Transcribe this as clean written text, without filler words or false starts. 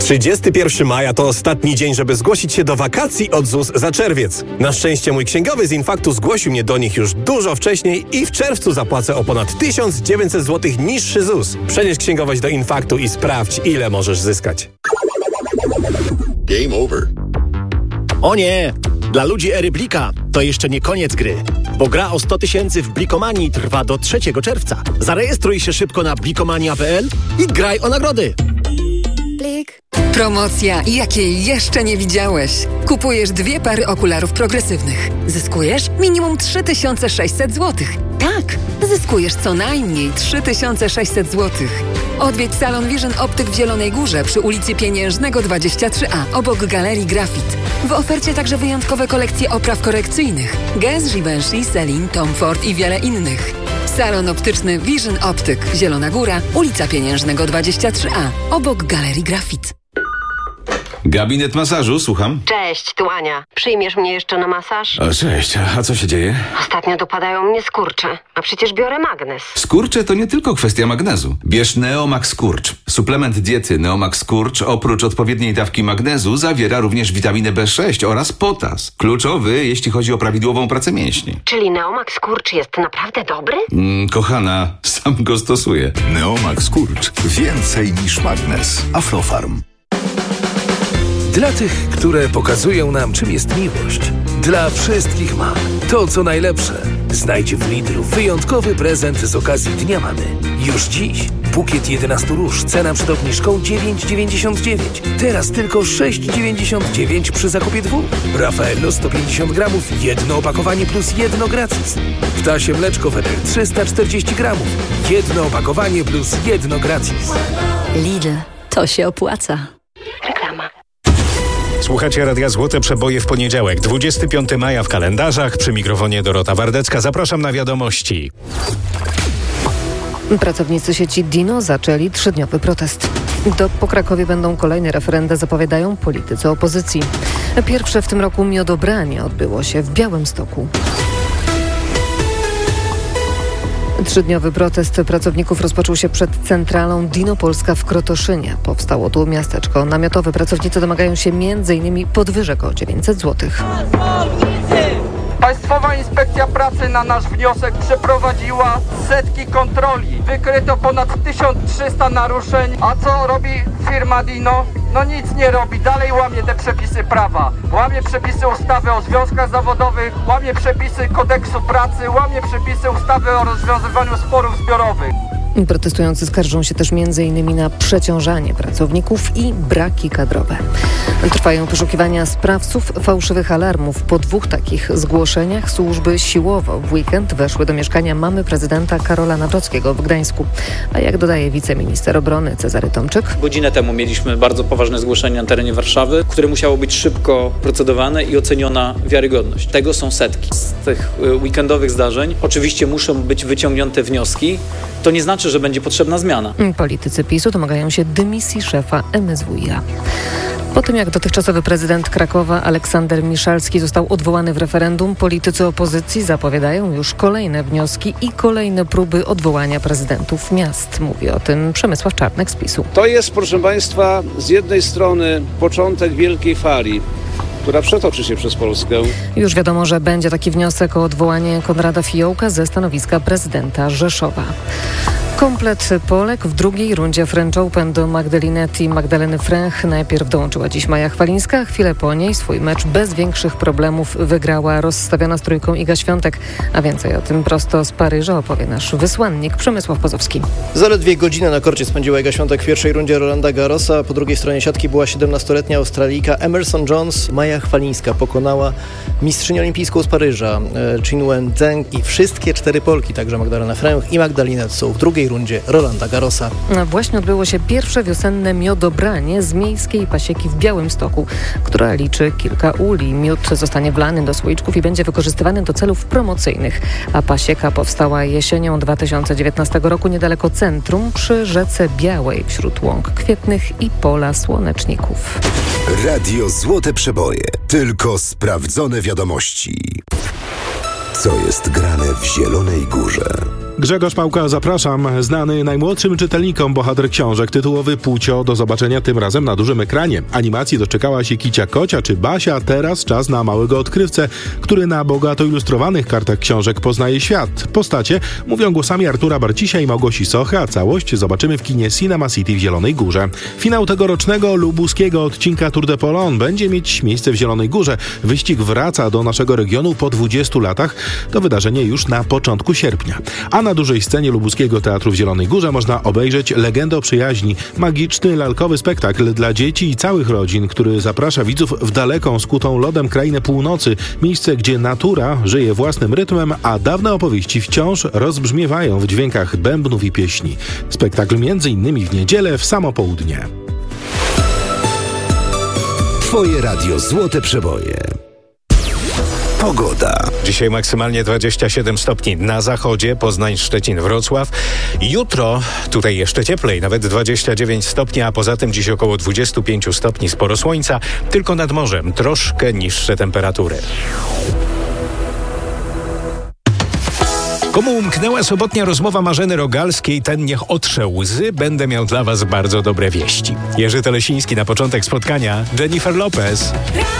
31 maja to ostatni dzień, żeby zgłosić się do wakacji od ZUS za czerwiec. Na szczęście mój księgowy z Infaktu zgłosił mnie do nich już dużo wcześniej i w czerwcu zapłacę o ponad 1900 zł niższy ZUS. Przenieś księgowość do Infaktu i sprawdź, ile możesz zyskać. Game over. O nie! Dla ludzi ery Blika to jeszcze nie koniec gry, bo gra o 100 000 w Blikomanii trwa do 3 czerwca. Zarejestruj się szybko na blikomania.pl i graj o nagrody. Blik. Promocja, jakiej jeszcze nie widziałeś. Kupujesz 2 pary okularów progresywnych. Zyskujesz minimum 3600 zł. Tak, zyskujesz co najmniej 3600 zł. Odwiedź salon Vision Optyk w Zielonej Górze przy ulicy Pieniężnego 23A obok Galerii Grafit. W ofercie także wyjątkowe kolekcje opraw korekcyjnych. Guess, Givenchy, Celine, Tom Ford i wiele innych. Salon optyczny Vision Optyk, Zielona Góra, ulica Pieniężnego 23A obok Galerii Grafit. Gabinet masażu, słucham. Cześć, tu Ania. Przyjmiesz mnie jeszcze na masaż? O, cześć, a co się dzieje? Ostatnio dopadają mnie skurcze, a przecież biorę magnes. Skurcze to nie tylko kwestia magnezu. Bierz Neomax Skurcz. Suplement diety Neomax Skurcz oprócz odpowiedniej dawki magnezu zawiera również witaminę B6 oraz potas. Kluczowy, jeśli chodzi o prawidłową pracę mięśni. Czyli Neomax Skurcz jest naprawdę dobry? Kochana, sam go stosuję. Neomax Skurcz. Więcej niż magnes. Aflofarm. Dla tych, które pokazują nam, czym jest miłość. Dla wszystkich mam. To, co najlepsze. Znajdź w Lidlu wyjątkowy prezent z okazji Dnia Mamy. Już dziś bukiet 11 róż, cena przed obniżką 9,99. Teraz tylko 6,99 przy zakupie 2. Raffaello 150 gramów, jedno opakowanie plus jedno gratis. Ptasie mleczko Wedel 340 gramów, jedno opakowanie plus jedno gratis. Lidl, to się opłaca. Reklama. Słuchacie Radia Złote Przeboje w poniedziałek, 25 maja w kalendarzach. Przy mikrofonie Dorota Wardecka. Zapraszam na wiadomości. Pracownicy sieci Dino zaczęli 3-dniowy protest. Po Krakowie będą kolejne referenda, zapowiadają politycy opozycji. Pierwsze w tym roku miodobranie odbyło się w Białymstoku. 3-dniowy protest pracowników rozpoczął się przed centralą Dino Polska w Krotoszynie. Powstało tu miasteczko namiotowe. Pracownicy domagają się m.in. podwyżek o 900 zł. Państwowa Inspekcja Pracy na nasz wniosek przeprowadziła setki kontroli. Wykryto ponad 1300 naruszeń. A co robi firma Dino? No nic nie robi. Dalej łamie te przepisy prawa. Łamie przepisy ustawy o związkach zawodowych, łamie przepisy kodeksu pracy, łamie przepisy ustawy o rozwiązywaniu sporów zbiorowych. Protestujący skarżą się też m.in. na przeciążanie pracowników i braki kadrowe. Trwają poszukiwania sprawców fałszywych alarmów. Po 2 takich zgłoszeniach służby siłowo w weekend weszły do mieszkania mamy prezydenta Karola Nawrockiego w Gdańsku. A jak dodaje wiceminister obrony Cezary Tomczyk? Godzinę temu mieliśmy bardzo poważne zgłoszenie na terenie Warszawy, które musiało być szybko procedowane i oceniona wiarygodność. Tego są setki. Z tych weekendowych zdarzeń oczywiście muszą być wyciągnięte wnioski. To nie znaczy, że będzie potrzebna zmiana. Politycy PiS-u domagają się dymisji szefa MSWiA. Po tym, jak dotychczasowy prezydent Krakowa Aleksander Miszalski został odwołany w referendum, politycy opozycji zapowiadają już kolejne wnioski i kolejne próby odwołania prezydentów miast. Mówi o tym Przemysław Czarnek z PiS-u. To jest, proszę Państwa, z jednej strony początek wielkiej fali, która przetoczy się przez Polskę. Już wiadomo, że będzie taki wniosek o odwołanie Konrada Fiołka ze stanowiska prezydenta Rzeszowa. Komplet Polek w drugiej rundzie French Open do Magdalenetti i Magdaleny Fręch. Najpierw dołączyła dziś Maja Chwalińska, a chwilę po niej swój mecz bez większych problemów wygrała rozstawiona z trójką Iga Świątek. A więcej o tym prosto z Paryża opowie nasz wysłannik Przemysław Pozowski. Zaledwie godzinę na korcie spędziła Iga Świątek w pierwszej rundzie Rolanda Garrosa. Po drugiej stronie siatki była 17-letnia Australijka Emerson Jones. Maja Chwalińska pokonała mistrzynię olimpijską z Paryża Qin Wen Zheng i wszystkie 4 Polki, także Magdalena Fręch i Magdalena są w drugiej rundzie Rolanda Garrosa. Właśnie odbyło się pierwsze wiosenne miodobranie z miejskiej pasieki w Białymstoku, która liczy kilka uli. Miód zostanie wlany do słoiczków i będzie wykorzystywany do celów promocyjnych. A pasieka powstała jesienią 2019 roku niedaleko centrum przy rzece Białej wśród łąk kwietnych i pola słoneczników. Radio Złote Przeboje. Tylko sprawdzone wiadomości. Co jest grane w Zielonej Górze? Grzegorz Pałka, zapraszam. Znany najmłodszym czytelnikom bohater książek tytułowy Pucio, do zobaczenia tym razem na dużym ekranie. Animacji doczekała się Kicia Kocia czy Basia, teraz czas na małego odkrywcę, który na bogato ilustrowanych kartach książek poznaje świat. Postacie mówią głosami Artura Barcisia i Małgosi Sochy, a całość zobaczymy w kinie Cinema City w Zielonej Górze. Finał tegorocznego lubuskiego odcinka Tour de Pologne będzie mieć miejsce w Zielonej Górze. Wyścig wraca do naszego regionu po 20 latach. To wydarzenie już na początku sierpnia. A na dużej scenie lubuskiego teatru w Zielonej Górze można obejrzeć Legendę o przyjaźni, magiczny lalkowy spektakl dla dzieci i całych rodzin, który zaprasza widzów w daleką, skutą lodem krainę północy, miejsce, gdzie natura żyje własnym rytmem, a dawne opowieści wciąż rozbrzmiewają w dźwiękach bębnów i pieśni. Spektakl m.in. w niedzielę w samo południe. Twoje radio Złote Przeboje. Pogoda. Dzisiaj maksymalnie 27 stopni na zachodzie, Poznań, Szczecin, Wrocław. Jutro tutaj jeszcze cieplej, nawet 29 stopni, a poza tym dziś około 25 stopni, sporo słońca, tylko nad morzem troszkę niższe temperatury. Komu umknęła sobotnia rozmowa Marzeny Rogalskiej, ten niech otrze łzy, będę miał dla was bardzo dobre wieści. Jerzy Telesiński na początek spotkania, Jennifer Lopez.